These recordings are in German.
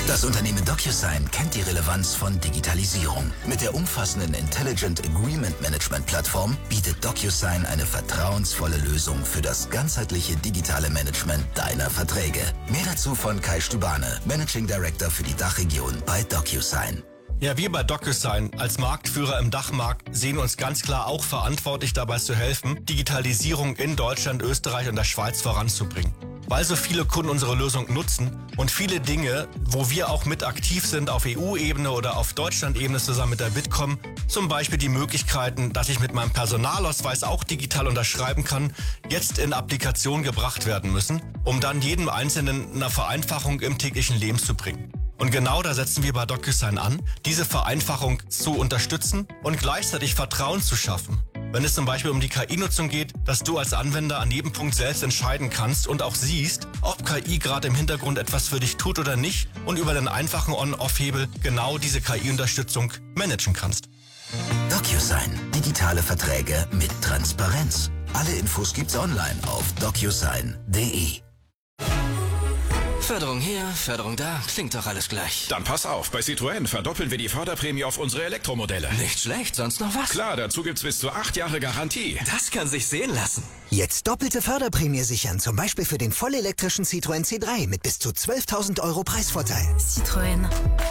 Das Unternehmen DocuSign kennt die Relevanz von Digitalisierung. Mit der umfassenden Intelligent Agreement Management Plattform bietet DocuSign eine vertrauensvolle Lösung für das ganzheitliche digitale Management deiner Verträge. Mehr dazu von Kai Stübane, Managing Director für die Dachregion bei DocuSign. Ja, wir bei DocuSign als Marktführer im Dachmarkt sehen uns ganz klar auch verantwortlich dabei zu helfen, Digitalisierung in Deutschland, Österreich und der Schweiz voranzubringen. Weil so viele Kunden unsere Lösung nutzen und viele Dinge, wo wir auch mit aktiv sind auf EU-Ebene oder auf Deutschland-Ebene zusammen mit der Bitkom, zum Beispiel die Möglichkeiten, dass ich mit meinem Personalausweis auch digital unterschreiben kann, jetzt in Applikation gebracht werden müssen, um dann jedem Einzelnen eine Vereinfachung im täglichen Leben zu bringen. Und genau da setzen wir bei DocuSign an, diese Vereinfachung zu unterstützen und gleichzeitig Vertrauen zu schaffen. Wenn es zum Beispiel um die KI-Nutzung geht, dass du als Anwender an jedem Punkt selbst entscheiden kannst und auch siehst, ob KI gerade im Hintergrund etwas für dich tut oder nicht und über den einfachen On-Off-Hebel genau diese KI-Unterstützung managen kannst. DocuSign. Digitale Verträge mit Transparenz. Alle Infos gibt's online auf docusign.de. Förderung hier, Förderung da, klingt doch alles gleich. Dann pass auf, bei Citroën verdoppeln wir die Förderprämie auf unsere Elektromodelle. Nicht schlecht, sonst noch was? Klar, dazu gibt's bis zu 8 Jahre Garantie. Das kann sich sehen lassen. Jetzt doppelte Förderprämie sichern, zum Beispiel für den vollelektrischen Citroën C3 mit bis zu 12.000 € Preisvorteil. Citroën.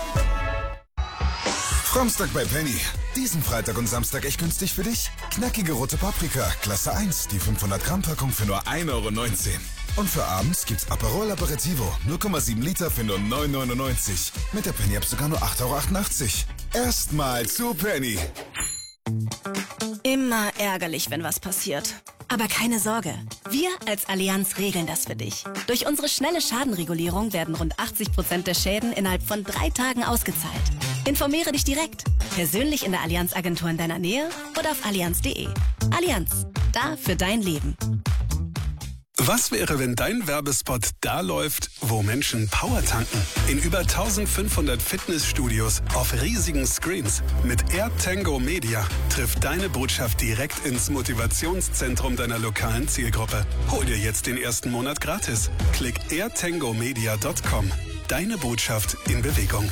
Samstag bei Penny. Diesen Freitag und Samstag echt günstig für dich? Knackige rote Paprika, Klasse 1, die 500 Gramm Packung für nur 1,19 €. Und für abends gibt's Aperol Aperitivo, 0,7 Liter für nur 9,99 €. Mit der Penny-App sogar nur 8,88 €. Erstmal zu Penny. Immer ärgerlich, wenn was passiert. Aber keine Sorge, wir als Allianz regeln das für dich. Durch unsere schnelle Schadenregulierung werden rund 80% der Schäden innerhalb von 3 Tagen ausgezahlt. Informiere dich direkt, persönlich in der Allianz-Agentur in deiner Nähe oder auf allianz.de. Allianz, da für dein Leben. Was wäre, wenn dein Werbespot da läuft, wo Menschen Power tanken? In über 1500 Fitnessstudios auf riesigen Screens. Mit AirTango Media trifft deine Botschaft direkt ins Motivationszentrum deiner lokalen Zielgruppe. Hol dir jetzt den ersten Monat gratis. Klick airtangomedia.com. Deine Botschaft in Bewegung.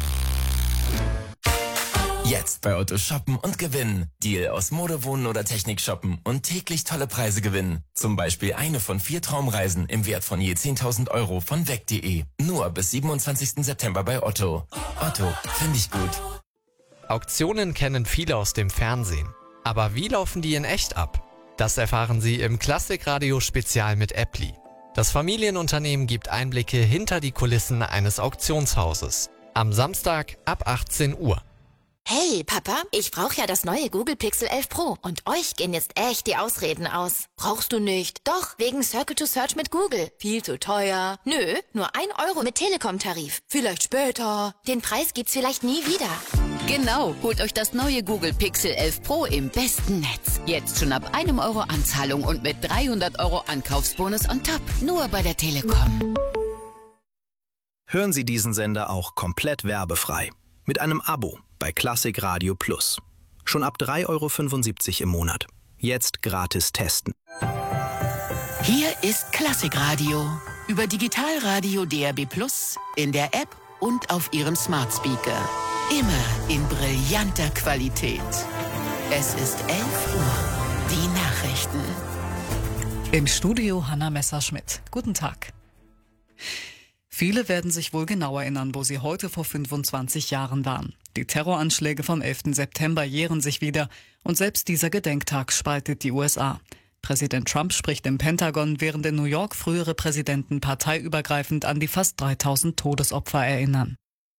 Jetzt bei Otto shoppen und gewinnen. Deal aus Mode, Wohnen oder Technik shoppen und täglich tolle Preise gewinnen. Zum Beispiel eine von 4 Traumreisen im Wert von je 10.000 € von weg.de. Nur bis 27. September bei Otto. Otto, finde ich gut. Auktionen kennen viele aus dem Fernsehen. Aber wie laufen die in echt ab? Das erfahren Sie im Klassikradio-Spezial mit Appli. Das Familienunternehmen gibt Einblicke hinter die Kulissen eines Auktionshauses. Am Samstag ab 18 Uhr. Hey, Papa, ich brauche ja das neue Google Pixel 11 Pro und euch gehen jetzt echt die Ausreden aus. Brauchst du nicht? Doch, wegen Circle to Search mit Google. Viel zu teuer. Nö, nur 1 € mit Telekom-Tarif. Vielleicht später. Den Preis gibt's vielleicht nie wieder. Genau, holt euch das neue Google Pixel 11 Pro im besten Netz. Jetzt schon ab 1 € Anzahlung und mit 300 € Ankaufsbonus on top. Nur bei der Telekom. Hören Sie diesen Sender auch komplett werbefrei. Mit einem Abo bei Classic Radio Plus. Schon ab 3,75 € im Monat. Jetzt gratis testen. Hier ist Classic Radio. Über Digitalradio DAB Plus, in der App und auf Ihrem Smart Speaker. Immer in brillanter Qualität. Es ist 11 Uhr. Die Nachrichten. Im Studio Hanna Messerschmidt. Guten Tag. Viele werden sich wohl genau erinnern, wo sie heute vor 25 Jahren waren. Die Terroranschläge vom 11. September jähren sich wieder und selbst dieser Gedenktag spaltet die USA. Präsident Trump spricht im Pentagon, während in New York frühere Präsidenten parteiübergreifend an die fast 3000 Todesopfer erinnern.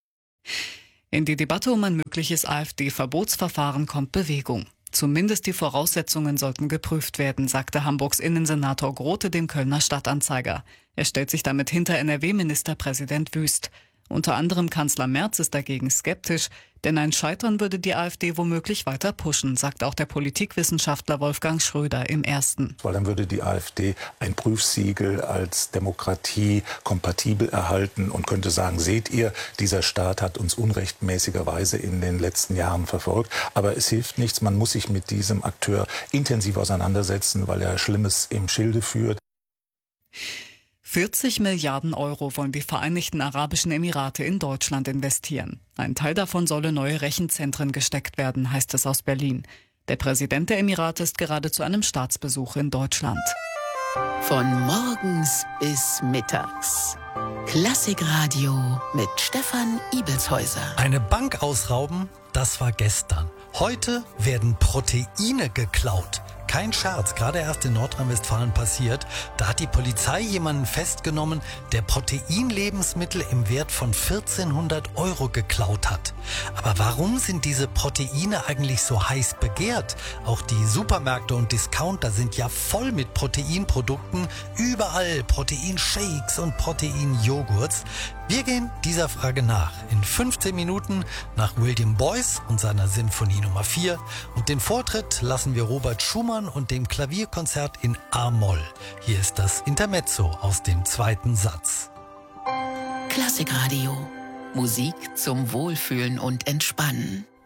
In die Debatte um ein mögliches AfD-Verbotsverfahren kommt Bewegung. Zumindest die Voraussetzungen sollten geprüft werden, sagte Hamburgs Innensenator Grote dem Kölner Stadtanzeiger. Er stellt sich damit hinter NRW-Ministerpräsident Wüst. Unter anderem Kanzler Merz ist dagegen skeptisch, denn ein Scheitern würde die AfD womöglich weiter pushen, sagt auch der Politikwissenschaftler Wolfgang Schröder im Ersten. Weil dann würde die AfD ein Prüfsiegel als Demokratie kompatibel erhalten und könnte sagen, seht ihr, dieser Staat hat uns unrechtmäßigerweise in den letzten Jahren verfolgt. Aber es hilft nichts, man muss sich mit diesem Akteur intensiv auseinandersetzen, weil er Schlimmes im Schilde führt. 40 Milliarden Euro wollen die Vereinigten Arabischen Emirate in Deutschland investieren. Ein Teil davon solle neue Rechenzentren gesteckt werden, heißt es aus Berlin. Der Präsident der Emirate ist gerade zu einem Staatsbesuch in Deutschland. Von morgens bis mittags. Klassikradio mit Stefan Ibelshäuser. Eine Bank ausrauben, das war gestern. Heute werden Proteine geklaut. Kein Scherz, gerade erst in Nordrhein-Westfalen passiert. Da hat die Polizei jemanden festgenommen, der Proteinlebensmittel im Wert von 1400 € geklaut hat. Aber warum sind diese Proteine eigentlich so heiß begehrt? Auch die Supermärkte und Discounter sind ja voll mit Proteinprodukten. Überall Proteinshakes und Proteinjoghurts. Wir gehen dieser Frage nach in 15 Minuten nach William Boyce und seiner Sinfonie Nummer 4. Und den Vortritt lassen wir Robert Schumann und dem Klavierkonzert in A-Moll. Hier ist das Intermezzo aus dem 2. Satz. Klassikradio. Musik zum Wohlfühlen und Entspannen.